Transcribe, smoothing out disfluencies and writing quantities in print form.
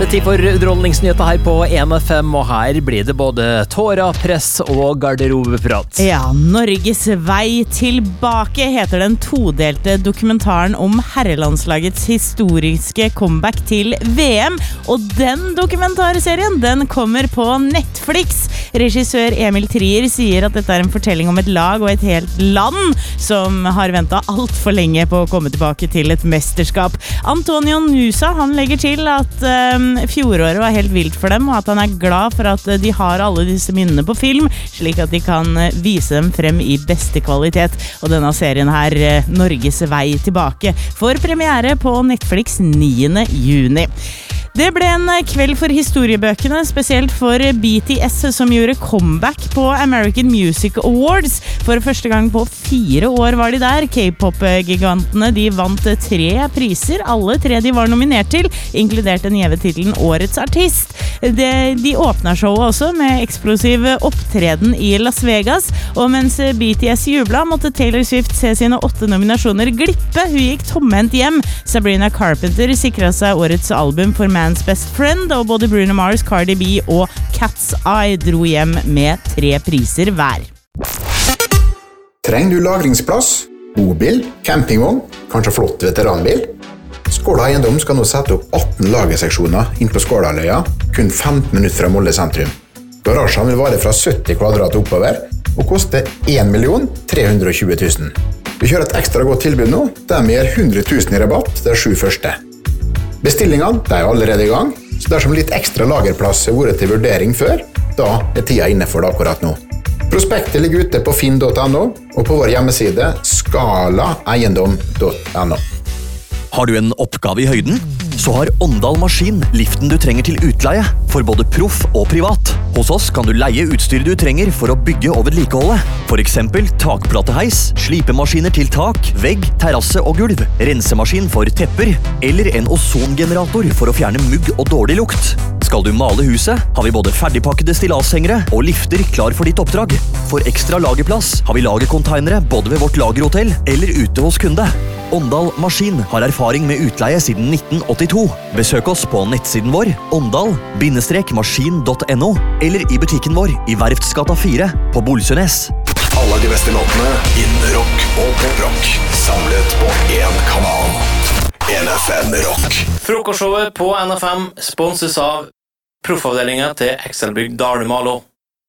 Det tid for underholdningsnyheter her på 1FM, og her blir det både tårer, press og garderobeprat. Ja, Norges vei tilbake heter den todelte dokumentaren om herrelandslagets historiske comeback til VM, og den dokumentarserien, den kommer på Netflix. Regissør Emil Trier sier at dette er en fortelling om et lag og et helt land som har ventet alt for lenge på å komme tilbake til et mesterskap. Antonio Nusa, han legger til at fjoråret var helt vilt for dem, og at han er glad for at de har alle disse minnene på film, slik at de kan vise dem frem i beste kvalitet. Og denne serien her, Norges vei tilbake, får premiere på Netflix 9. juni. Det ble en kveld for historiebøkene, spesielt for BTS som gjorde comeback på American Music Awards. For første gang på 4 år var de der. K-pop-gigantene, de vant 3 priser, alle 3 de var nominert til, inkludert den gjeve titelen Årets artist. De åpnet showet også med eksplosiv opptreden i Las Vegas, og mens BTS jubla, måtte Taylor Swift se sine 8 nominasjoner glippe. Hun gikk tomhendt hjem. Sabrina Carpenter sikret seg årets album for Man's Best Friend, og både Bruno Mars, Cardi B og Cat's Eye dro hjem med 3 priser hver. Trenger du lagringsplass? Bobil? Campingvogn? Kanskje flott veteranbil? Skåla Eiendom skal nå sette opp 18 lagerseksjoner inn på Skålaløya, kun 15 minutter fra Molde sentrum. Garasjen vil vare fra 70 kvadrat oppover, og koste 1.320 000. Vi kjører et ekstra godt tilbud nå, der vi gir 100 000 i rabatt de 7 første. Bestillingene er allerede i gang, så dersom litt ekstra lagerplass har vært til vurdering før, da er tida inne for det akkurat nå. Prospektet ligger ute på finn.no, og på vår hjemmeside skalaeiendom.no. Har du en oppgave i høyden? Så har Åndal Maskin liften du trenger til utleie, for både proff og privat. Hos oss kan du leie utstyr du trenger for å bygge og vedlikeholde. For eksempel takplateheis, slipemaskiner til tak, vegg, terrasse og gulv, rensemaskin for tepper, eller en ozongenerator for å fjerne mugg og dårlig lukt. Skal du male huset, har vi både ferdigpakkede stilashengere og lifter klar for ditt oppdrag. For ekstra lagerplass har vi lagercontainere både ved vårt lagerhotell eller ute hos kunde. Åndal Maskin har erfaring med utleie siden 1982. Besøk oss på nettsiden vår, åndal-maskin.no, eller i butikken vår i Verftsgata 4 på Bolsønes. Alle de beste låtene innen rock og poprock, samlet på én kanal. NFM Rock. Frokostshowet på NFM sponses av proffavdelingen til Excelbygg Dalumalo.